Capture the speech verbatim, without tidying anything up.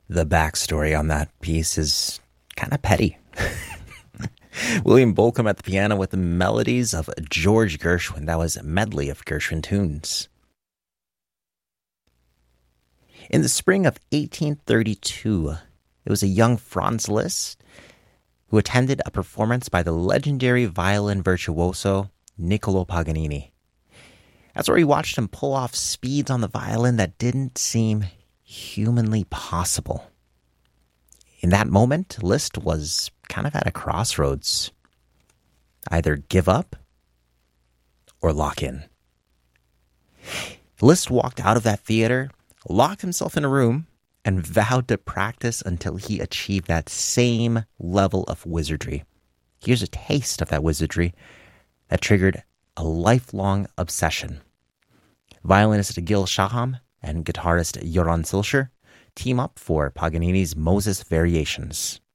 The backstory on that piece is kind of petty. William Bolcom at the piano with the melodies of George Gershwin. That was a medley of Gershwin tunes. In the spring of eighteen thirty-two, it was a young Franz Liszt who attended a performance by the legendary violin virtuoso Niccolò Paganini. That's where he watched him pull off speeds on the violin that didn't seem humanly possible. In that moment, Liszt was kind of at a crossroads. Either give up or lock in. Liszt walked out of that theater, locked himself in a room, and vowed to practice until he achieved that same level of wizardry. Here's a taste of that wizardry that triggered a lifelong obsession. Violinist Gil Shaham and guitarist Joran Silcher team up for Paganini's Moses Variations.